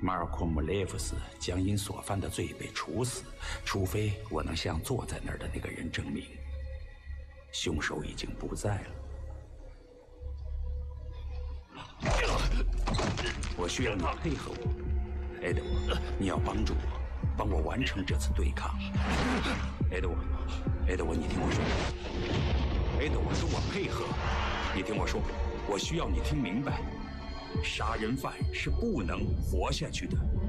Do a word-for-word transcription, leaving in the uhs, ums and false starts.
马尔库姆·雷夫斯将因所犯的罪被处死，除非我能向坐在那儿的那个人证明，凶手已经不在了。我需要你配合我，埃德沃，你要帮助我，帮我完成这次对抗。埃德沃，埃德沃，你听我说，埃德沃，跟我配合，你听我说，我需要你听明白。杀人犯是不能活下去的。